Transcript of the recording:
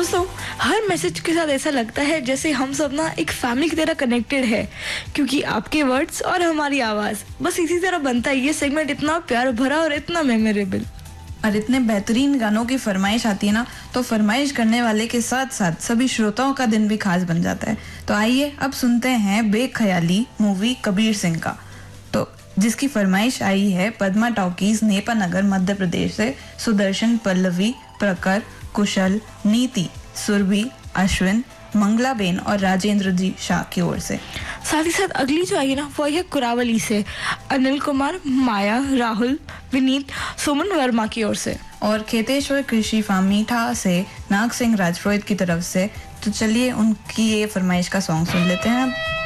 दोस्तों, हर मैसेज के साथ ऐसा लगता है जैसे हम सब ना एक फैमिली की तरह कनेक्टेड है, क्योंकि आपके वर्ड्स और हमारी आवाज़ बस इसी तरह बनता है ये सेगमेंट इतना प्यार भरा और इतना मेमोरेबल। और इतने बेहतरीन गानों की फरमाइश आती है ना, तो फरमाइश करने वाले के साथ साथ सभी श्रोताओं का दिन भी खास बन जाता है। तो आइए अब सुनते हैं बेख्याली मूवी कबीर सिंह का, तो जिसकी फरमाइश आई है पद्मा टॉकीज नेपा नगर मध्य प्रदेश से सुदर्शन, पल्लवी, प्रकर, कुशल, नीति, सुरभि, अश्विन, मंगलाबेन और राजेंद्र जी शाह की ओर से। साथ ही साथ अगली जो आई ना वो है कुरावली से अनिल कुमार, माया, राहुल, विनीत, सुमन वर्मा की ओर से। और खेतेश्वर कृषि फार्म मीठा से नाग सिंह राजपुरोहित की तरफ से। तो चलिए उनकी ये फरमाइश का सॉन्ग सुन लेते हैं।